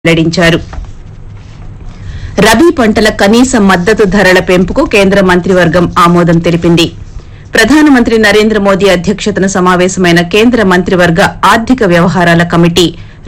వెల్లడించారు. రబీ పంటల కనీస మద్దతు ధరల పెంపుకు కేంద్ర మంత్రివర్గం ఆమోదం తెలిపింది. ప్రధానమంత్రి నరేంద్ర మోదీ అధ్యక్షతన సమావేశమైన కేంద్ర మంత్రివర్గ ఆర్థిక వ్యవహారాల కమిటీ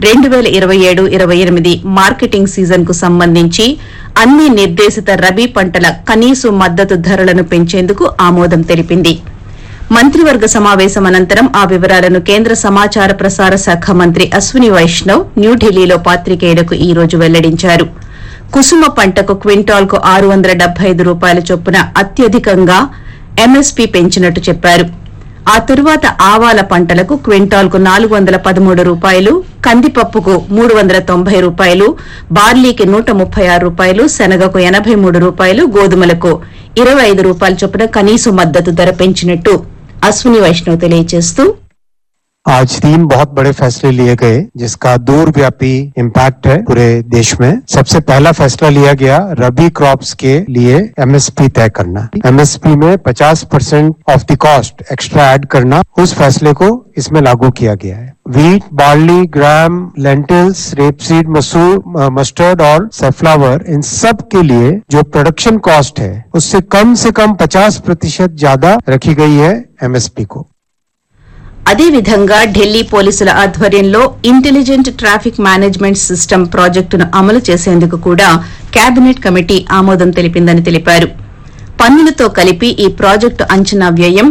2027-28 మార్కెటింగ్ సీజన్ కు సంబంధించి అన్ని నిర్దేశిత రబీ పంటల కనీస మద్దతు ధరలను పెంచేందుకు ఆమోదం తెలిపింది. మంత్రివర్గ సమావేశం అనంతరం ఆ వివరాలను కేంద్ర సమాచార ప్రసార శాఖ మంత్రి అశ్విని వైష్ణవ్ న్యూఢిల్లీలో పాత్రికేయులకు ఈ రోజు వెల్లడించారు. కుసుమ పంటకు క్వింటాల్కు ₹675 చొప్పున అత్యధికంగా ఎంఎస్పీ పెంచినట్టు చెప్పారు. ఆ తరువాత ఆవాల పంటలకు క్వింటాల్కు ₹413, కందిపప్పుకు ₹390, బార్లీకి ₹136, శనగకు ₹83, గోధుమలకు ₹25 చొప్పున కనీస మద్దతు ధర పెంచినట్టు అశ్విని వైష్ణవ్ తెలియజేస్తూ आज 3 बहुत बड़े फैसले लिए गए जिसका दूरव्यापी इम्पैक्ट है पूरे देश में। सबसे पहला फैसला लिया गया रबी क्रॉप्स के लिए एमएसपी तय करना। एमएसपी में 50% of the cost extra add करना, उस फैसले को इसमें लागू किया गया है। वीट, बार्ली, ग्राम, लेंटिल्स, रेपसीड, मसूर, मस्टर्ड और सनफ्लावर, इन सब के लिए जो प्रोडक्शन कॉस्ट है उससे कम 50% ज्यादा रखी गई है एमएसपी को। అదేవిధంగా ఢిల్లీ పోలీసుల ఆధ్వర్యంలో ఇంటెలిజెంట్ ట్రాఫిక్ మేనేజ్మెంట్ సిస్టమ్ ప్రాజెక్టును అమలు చేసేందుకు కూడా కేబినెట్ కమిటీ ఆమోదం తెలిపిందని తెలిపారు. పన్నులతో కలిపి ఈ ప్రాజెక్టు అంచనా వ్యయం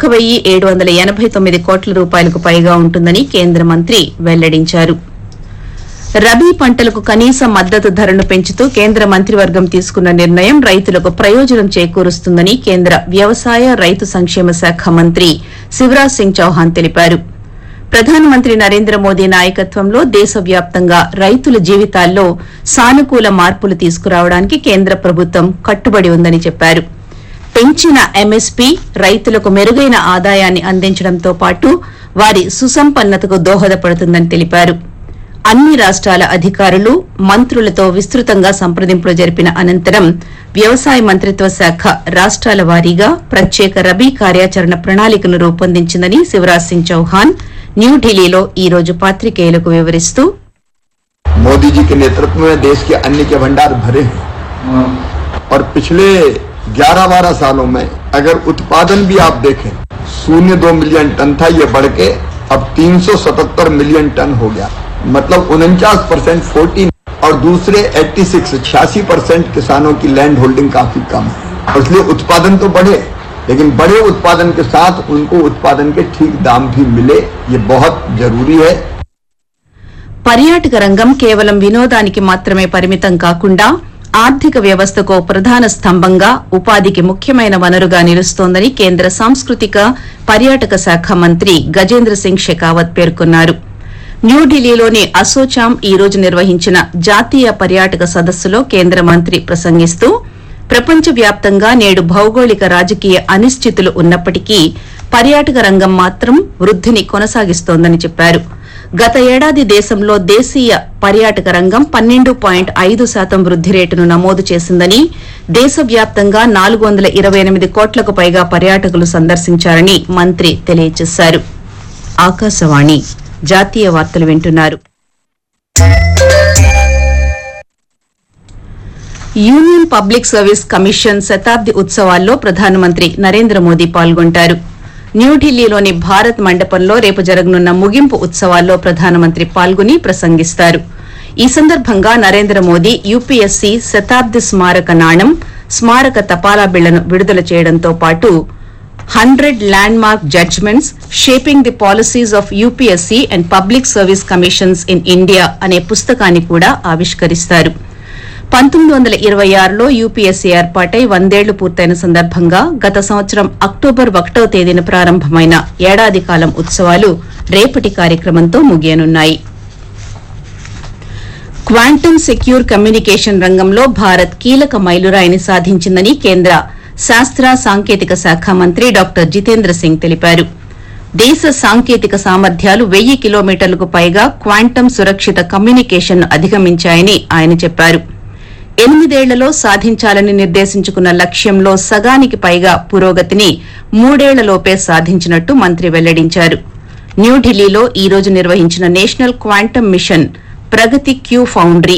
₹1,789 కోట్లకు పైగా ఉంటుందని కేంద్ర మంత్రి వెల్లడించారు. రబీ పంటలకు కనీస మద్దతు ధరను పెంచుతూ కేంద్ర మంత్రివర్గం తీసుకున్న నిర్ణయం రైతులకు ప్రయోజనం చేకూరుస్తుందని కేంద్ర వ్యవసాయ రైతు సంక్షేమ శాఖ మంత్రి శివరాజ్ సింగ్ చౌహాన్ తెలిపారు. ప్రధానమంత్రి నరేంద్ర మోదీ నాయకత్వంలో దేశవ్యాప్తంగా రైతుల జీవితాల్లో సానుకూల మార్పులు తీసుకురావడానికి కేంద్ర ప్రభుత్వం కట్టుబడి ఉందని చెప్పారు. పెంచిన ఎంఎస్పీ రైతులకు మెరుగైన ఆదాయాన్ని అందించడంతో పాటు వారి సుసంపన్నతకు దోహదపడుతుందని తెలిపారు. అన్ని రాష్ట్రాల అధికారులు, మంత్రులతో విస్తృతంగా సంప్రదింపులు జరిపిన అనంతరం వ్యవసాయ మంత్రిత్వ శాఖ రాష్ట్రాల వారీగా ప్రత్యేక రబీ కార్యాచరణ ప్రణాళికను రూపొందించిందని శివరాజ్ సింగ్ చౌహాన్ న్యూఢిల్లీలో ఈ రోజు పాత్రికేయులకు వివరిస్తూ मोदी जी के नेतृत्व में देश के अन्न के भंडार भरे हैं और पिछले 11-12 सालों में अगर उत्पादन भी आप देखें 0.2 मिलियन टन था, ये बढ़ के अब 377 मिलियन टन हो गया। मतलब 49% 14 और दूसरे 86% किसानों की लैंड होल्डिंग काफी कम है, इसलिए उत्पादन तो बढ़े, लेकिन बड़े उत्पादन के साथ उनको उत्पादन के ठीक दाम भी मिले, ये बहुत जरूरी है। పర్యాటక రంగం కేవలం వినోదానికి మాత్రమే పరిమితం కాకుండా ఆర్థిక వ్యవస్థకు ప్రధాన స్తంభంగా, ఉపాధికి ముఖ్యమైన వనరుగా నిలుస్తోందని కేంద్ర సాంస్కృతిక పర్యాటక శాఖ మంత్రి గజేంద్ర సింగ్ షెకావత్ పేర్కొన్నారు. న్యూఢిల్లీలోని అసోచామ్ ఈ రోజు నిర్వహించిన జాతీయ పర్యాటక సదస్సులో కేంద్ర మంత్రి ప్రసంగిస్తూ ప్రపంచవ్యాప్తంగా నేడు భౌగోళిక రాజకీయ అనిశ్చితులు ఉన్నప్పటికీ పర్యాటక రంగం మాత్రం వృద్దిని కొనసాగిస్తోందని చెప్పారు. గత ఏడాది దేశంలో దేశీయ పర్యాటక రంగం 12.5% వృద్ది రేటును నమోదు చేసిందని, దేశవ్యాప్తంగా 428 కోట్లకు పైగా పర్యాటకులు సందర్శించారని మంత్రి తెలియజేశారు. ఆకాశవాణి జాతీయ వార్తలు వింటున్నారు. యూనియన్ పబ్లిక్ సర్వీస్ కమిషన్ శతాబ్ది ఉత్సవాల్లో ప్రధానమంత్రి నరేంద్ర మోదీ పాల్గొంటారు. న్యూఢిల్లీలోని భారత్ మండపంలో రేపు జరగనున్న ముగింపు ఉత్సవాల్లో ప్రధానమంత్రి పాల్గొని ప్రసంగిస్తారు. ఈ సందర్భంగా నరేంద్ర మోదీ యూపీఎస్సీ శతాబ్ది స్మారక నాణం, స్మారక తపాలా బిళ్లను విడుదల చేయడంతో పాటు 100 landmark judgements shaping the policies of UPSC and public service commissions in India అనే పుస్తకాన్ని కూడా ఆవిష్కరిస్తారు. 1926లో యూపీఎస్సీ ఏర్పాటై 100 ఏళ్లు పూర్తయిన సందర్భంగా గత సంవత్సరం అక్టోబర్ 1వ తేదీన ప్రారంభమైన ఏడాది కాలం ఉత్సవాలు రేపటి కార్యక్రమంతో ముగియనున్నాయి. క్వాంటమ్ సెక్యూర్ కమ్యూనికేషన్ రంగంలో భారత్ కీలక మైలురాయిని సాధించిందని కేంద్ర శాస్త్ర సాంకేతిక శాఖ మంత్రి డాక్టర్ జితేంద్ర సింగ్ తెలిపారు. దేశ సాంకేతిక సామర్థ్యాలు 1000 కిలోమీటర్లకు పైగా క్వాంటమ్ సురక్షిత కమ్యూనికేషన్ను అధిగమించాయని ఆయన చెప్పారు. 8 ఏళ్లలో సాధించాలని నిర్దేశించుకున్న లక్ష్యంలో సగానికి పైగా పురోగతిని 3 ఏళ్లలోపే సాధించినట్టు మంత్రి వెల్లడించారు. న్యూఢిల్లీలో ఈ రోజు నిర్వహించిన నేషనల్ క్వాంటమ్ మిషన్ ప్రగతి క్యూ ఫౌండరీ